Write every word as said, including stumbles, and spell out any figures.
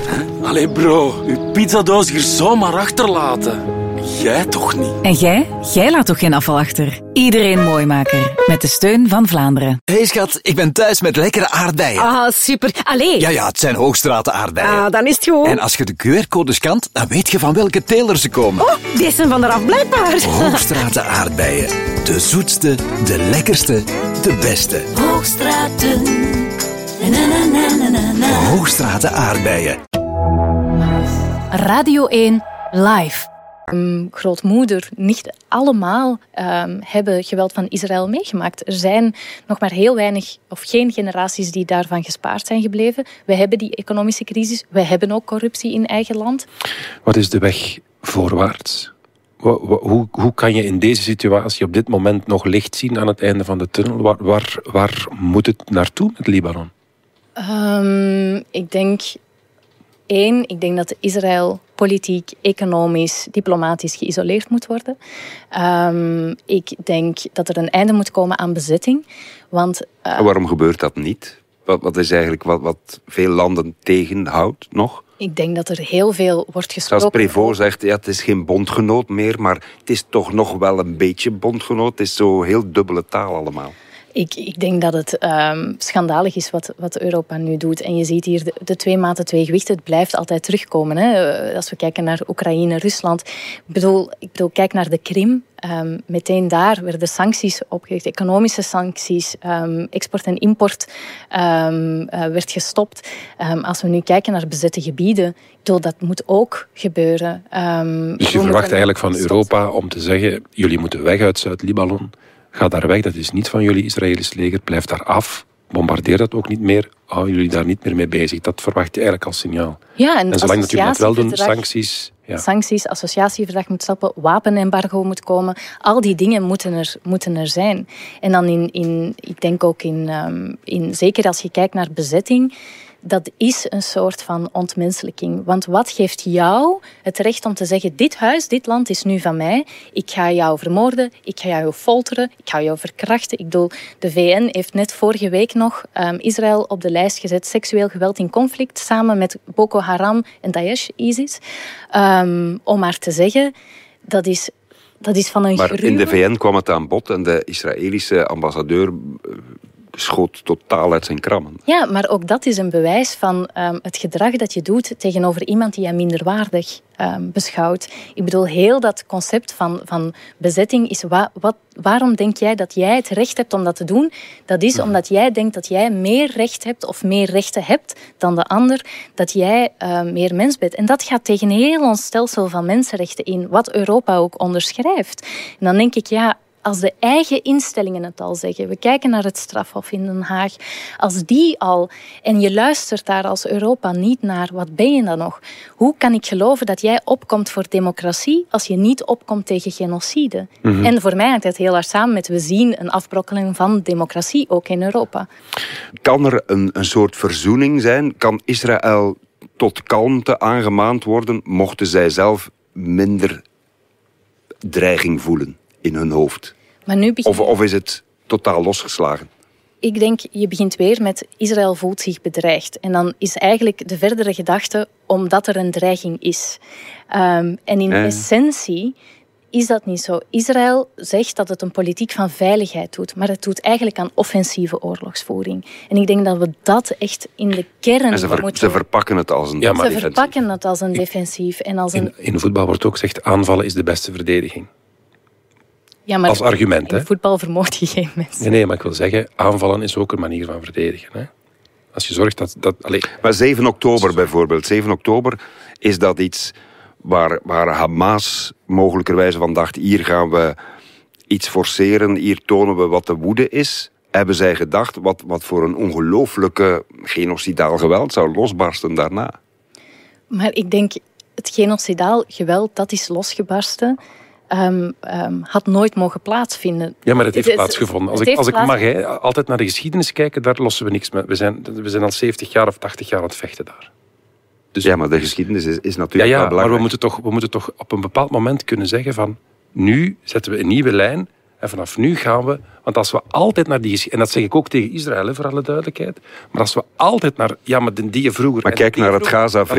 Allee bro, uw pizzadoos hier zomaar achterlaten. Jij toch niet? En jij? Jij laat toch geen afval achter? Iedereen Mooimaker. Met de steun van Vlaanderen. Hé hey schat, ik ben thuis met lekkere aardbeien. Ah, super. Allee. Ja, ja, het zijn Hoogstraten aardbeien. Ah, dan is het gewoon. En als je de Q R-code scant, dan weet je van welke teler ze komen. Oh, die zijn van eraf blijkbaar. Hoogstraten aardbeien. De zoetste, de lekkerste, de beste. Hoogstraten. Na, na, na, na, na, na. Hoogstraten aardbeien. Radio één Live. Um, grootmoeder, niet allemaal um, hebben geweld van Israël meegemaakt. Er zijn nog maar heel weinig of geen generaties die daarvan gespaard zijn gebleven. We hebben die economische crisis. We hebben ook corruptie in eigen land. Wat is de weg voorwaarts? Hoe, hoe kan je in deze situatie op dit moment nog licht zien aan het einde van de tunnel? Waar, waar, waar moet het naartoe met Libanon? Um, ik denk... Eén, ik denk dat Israël politiek, economisch, diplomatisch geïsoleerd moet worden. Um, ik denk dat er een einde moet komen aan bezetting. Want, uh... Waarom gebeurt dat niet? Wat, wat is eigenlijk wat, wat veel landen tegenhoudt nog? Ik denk dat er heel veel wordt gesproken. Zoals Prévost zegt, ja, het is geen bondgenoot meer, maar het is toch nog wel een beetje bondgenoot. Het is zo heel dubbele taal allemaal. Ik, ik denk dat het um, schandalig is wat, wat Europa nu doet. En je ziet hier de, de twee maten, twee gewichten. Het blijft altijd terugkomen. Hè? Als we kijken naar Oekraïne, Rusland. Ik bedoel, ik bedoel kijk naar de Krim. Um, meteen daar werden sancties opgericht. Economische sancties. Um, export en import um, uh, werd gestopt. Um, als we nu kijken naar bezette gebieden. Ik bedoel, dat moet ook gebeuren. Um, dus je verwacht eigenlijk van Europa om te zeggen, jullie moeten weg uit Zuid-Libanon. Ga daar weg, dat is niet van jullie Israëlisch leger. Blijf daar af. Bombardeer dat ook niet meer. Hou jullie daar niet meer mee bezig. Dat verwacht je eigenlijk als signaal. Ja, en, en zolang dat jullie dat wel doen, sancties... Ja. Sancties, associatieverdrag moet stappen, wapenembargo moet komen. Al die dingen moeten er, moeten er zijn. En dan in, in ik denk ook in, um, in... Zeker als je kijkt naar bezetting... Dat is een soort van ontmenselijking. Want wat geeft jou het recht om te zeggen... dit huis, dit land is nu van mij. Ik ga jou vermoorden, ik ga jou folteren, ik ga jou verkrachten. Ik bedoel, de V N heeft net vorige week nog um, Israël op de lijst gezet... seksueel geweld in conflict, samen met Boko Haram en Daesh, ISIS. Um, om maar te zeggen, dat is... Dat is van een maar gruwel. In de V N kwam het aan bod en de Israëlische ambassadeur... schoot totaal uit zijn krammen. Ja, maar ook dat is een bewijs van um, het gedrag dat je doet tegenover iemand die je minderwaardig um, beschouwt. Ik bedoel, heel dat concept van, van bezetting is... Wa- wat, waarom denk jij dat jij het recht hebt om dat te doen? Dat is omdat jij denkt dat jij meer recht hebt of meer rechten hebt dan de ander, dat jij uh, meer mens bent. En dat gaat tegen heel ons stelsel van mensenrechten in, wat Europa ook onderschrijft. En dan denk ik, ja... Als de eigen instellingen het al zeggen, we kijken naar het strafhof in Den Haag, als die al, en je luistert daar als Europa niet naar, wat ben je dan nog? Hoe kan ik geloven dat jij opkomt voor democratie als je niet opkomt tegen genocide? Mm-hmm. En voor mij hangt het heel hard samen met, we zien een afbrokkeling van democratie, ook in Europa. Kan er een, een soort verzoening zijn? Kan Israël tot kalmte aangemaand worden, mochten zij zelf minder dreiging voelen in hun hoofd? Maar nu begin... of, of is het totaal losgeslagen? Ik denk, je begint weer met Israël voelt zich bedreigd. En dan is eigenlijk de verdere gedachte omdat er een dreiging is. Um, en in eh. essentie is dat niet zo. Israël zegt dat het een politiek van veiligheid doet, maar het doet eigenlijk aan offensieve oorlogsvoering. En ik denk dat we dat echt in de kern en ze, ver, moeten... ze verpakken het als een ja, defensief. Ze verpakken het als een defensief. En als een... In, in voetbal wordt ook gezegd, aanvallen is de beste verdediging. Ja, maar als argument, in hè? voetbal vermoord je geen mensen. Nee, nee, maar ik wil zeggen, aanvallen is ook een manier van verdedigen. Hè? Als je zorgt dat... dat allez. Maar zeven oktober bijvoorbeeld. zeven oktober, is dat iets waar, waar Hamas mogelijkerwijze van dacht, hier gaan we iets forceren, hier tonen we wat de woede is. Hebben zij gedacht, wat, wat voor een ongelooflijke genocidaal geweld zou losbarsten daarna? Maar ik denk, het genocidaal geweld, dat is losgebarsten... Um, um, had nooit mogen plaatsvinden. Ja, maar het heeft het, plaatsgevonden. Als, het ik, als ik mag, hè, altijd naar de geschiedenis kijken, daar lossen we niks mee. We zijn, we zijn al zeventig jaar of tachtig jaar aan het vechten daar. Dus, ja, maar de geschiedenis is, is natuurlijk ja, ja, wel belangrijk. Maar we moeten, toch, we moeten toch op een bepaald moment kunnen zeggen van, nu zetten we een nieuwe lijn en vanaf nu gaan we... Want als we altijd naar die... En dat zeg ik ook tegen Israël, hè, voor alle duidelijkheid. Maar als we altijd naar... Ja, maar die vroeger... Maar kijk naar het Gaza